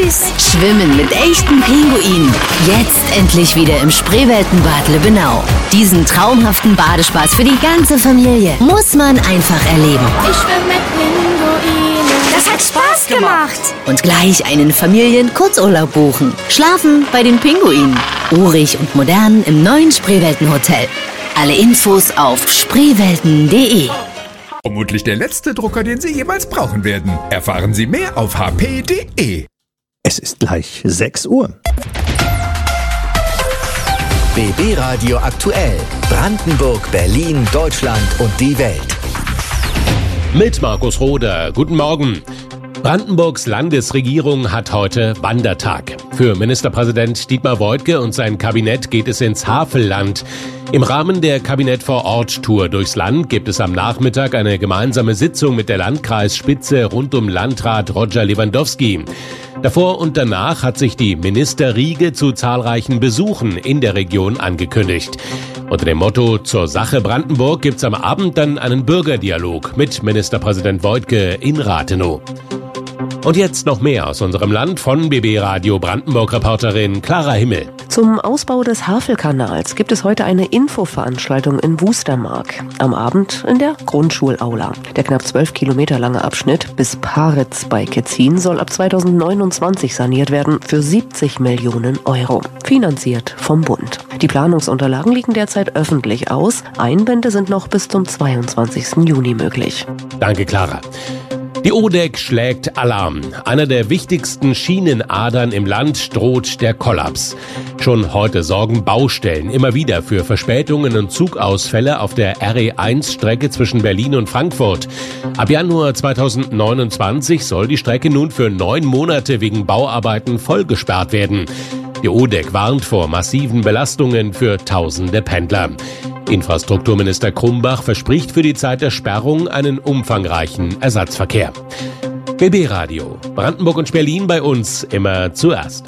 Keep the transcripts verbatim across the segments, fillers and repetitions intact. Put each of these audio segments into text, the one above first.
süß. Schwimmen mit echten Pinguinen. Jetzt endlich wieder im Spreeweltenbad Lübbenau. Diesen traumhaften Badespaß für die ganze Familie muss man einfach erleben. Ich schwimme mit Pinguinen. Das hat Spaß gemacht. Und gleich einen Familien-Kurzurlaub buchen. Schlafen bei den Pinguinen. Urig und modern im neuen Spreeweltenhotel. Alle Infos auf spreewelten punkt de. Vermutlich der letzte Drucker, den Sie jemals brauchen werden. Erfahren Sie mehr auf h p punkt de. Es ist gleich sechs Uhr. B B Radio aktuell. Brandenburg, Berlin, Deutschland und die Welt. Mit Markus Roder. Guten Morgen. Brandenburgs Landesregierung hat heute Wandertag. Für Ministerpräsident Dietmar Woidke und sein Kabinett geht es ins Havelland. Im Rahmen der Kabinett-vor-Ort-Tour durchs Land gibt es am Nachmittag eine gemeinsame Sitzung mit der Landkreisspitze rund um Landrat Roger Lewandowski. Davor und danach hat sich die Ministerriege zu zahlreichen Besuchen in der Region angekündigt. Unter dem Motto Zur Sache Brandenburg gibt's am Abend dann einen Bürgerdialog mit Ministerpräsident Woidke in Rathenow. Und jetzt noch mehr aus unserem Land von B B Radio Brandenburg-Reporterin Clara Himmel. Zum Ausbau des Havelkanals gibt es heute eine Infoveranstaltung in Wustermark. Am Abend in der Grundschulaula. Der knapp zwölf Kilometer lange Abschnitt bis Paritz bei Ketzin soll ab zweitausendneunundzwanzig saniert werden für siebzig Millionen Euro. Finanziert vom Bund. Die Planungsunterlagen liegen derzeit öffentlich aus. Einbände sind noch bis zum zweiundzwanzigsten Juni möglich. Danke, Clara. Die O D E C schlägt Alarm. Einer der wichtigsten Schienenadern im Land droht der Kollaps. Schon heute sorgen Baustellen immer wieder für Verspätungen und Zugausfälle auf der R E eins Strecke zwischen Berlin und Frankfurt. Ab Januar zweitausendneunundzwanzig soll die Strecke nun für neun Monate wegen Bauarbeiten vollgesperrt werden. Die O D E C warnt vor massiven Belastungen für tausende Pendler. Infrastrukturminister Krumbach verspricht für die Zeit der Sperrung einen umfangreichen Ersatzverkehr. B B Radio, Brandenburg und Berlin bei uns immer zuerst.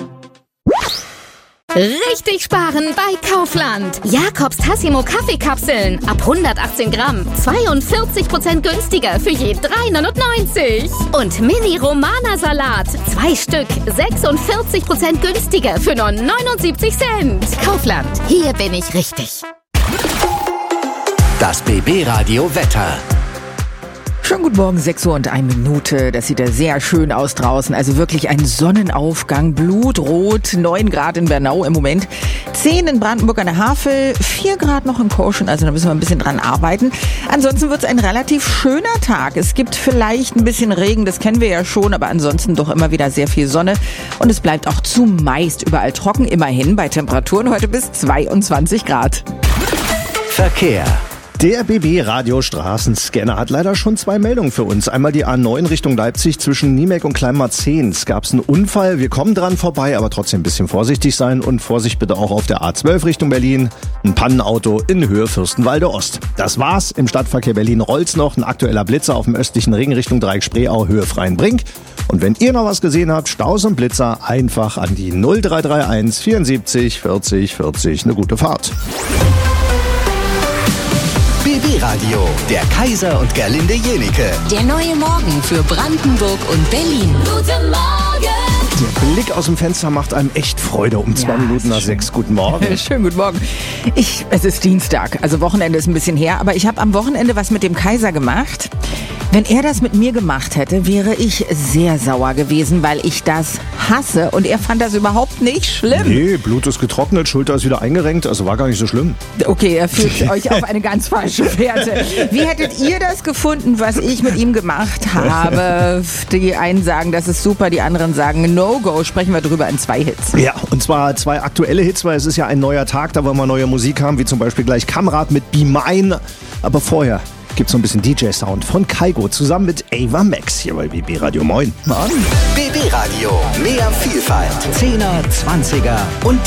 Richtig sparen bei Kaufland. Jakobs Tassimo Kaffeekapseln ab hundertachtzehn Gramm. zweiundvierzig Prozent günstiger für je drei neunundneunzig. Und Mini Romana Salat. Zwei Stück. sechsundvierzig Prozent günstiger für nur neunundsiebzig Cent. Kaufland. Hier bin ich richtig. Das B B Radio Wetter. Schönen guten Morgen, sechs Uhr und eine Minute. Das sieht ja sehr schön aus draußen. Also wirklich ein Sonnenaufgang, blutrot, neun Grad in Bernau im Moment, zehn in Brandenburg an der Havel, vier Grad noch in Caution, also da müssen wir ein bisschen dran arbeiten. Ansonsten wird es ein relativ schöner Tag. Es gibt vielleicht ein bisschen Regen, das kennen wir ja schon, aber ansonsten doch immer wieder sehr viel Sonne. Und es bleibt auch zumeist überall trocken, immerhin bei Temperaturen heute bis zweiundzwanzig Grad. Verkehr. Der B B Radio Straßenscanner hat leider schon zwei Meldungen für uns. Einmal die A neun Richtung Leipzig zwischen Niemek und Kleinmarzehns. Gab es einen Unfall, wir kommen dran vorbei, aber trotzdem ein bisschen vorsichtig sein. Und Vorsicht bitte auch auf der A zwölf Richtung Berlin. Ein Pannenauto in Höhe Fürstenwalde Ost. Das war's. Im Stadtverkehr Berlin rollt's noch. Ein aktueller Blitzer auf dem östlichen Ring Richtung Dreieck Spreeau, Höhe Freienbrink. Und wenn ihr noch was gesehen habt, Staus und Blitzer, einfach an die null drei drei eins vierundsiebzig vierzig vierzig. Eine gute Fahrt. B B Radio, der Kaiser und Gerlinde Jenike. Der neue Morgen für Brandenburg und Berlin. Guten Morgen. Der Blick aus dem Fenster macht einem echt Freude um zwei Ja, Minuten nach sechs. Guten Morgen. Schönen guten Morgen. Ich, es ist Dienstag, also Wochenende ist ein bisschen her, aber ich habe am Wochenende was mit dem Kaiser gemacht. Wenn er das mit mir gemacht hätte, wäre ich sehr sauer gewesen, weil ich das hasse und er fand das überhaupt nicht schlimm. Nee, Blut ist getrocknet, Schulter ist wieder eingerenkt, also war gar nicht so schlimm. Okay, er führt euch auf eine ganz falsche Fährte. Wie hättet ihr das gefunden, was ich mit ihm gemacht habe? Die einen sagen, das ist super, die anderen sagen No-Go. Sprechen wir drüber in zwei Hits. Ja, und zwar zwei aktuelle Hits, weil es ist ja ein neuer Tag, da wollen wir neue Musik haben, wie zum Beispiel gleich Kamrat mit Be Mine. Aber vorher gibt's so ein bisschen D J-Sound von Kaigo zusammen mit Ava Max hier bei B B Radio. Moin. B B Radio, mehr Vielfalt. Zehner, Zwanziger und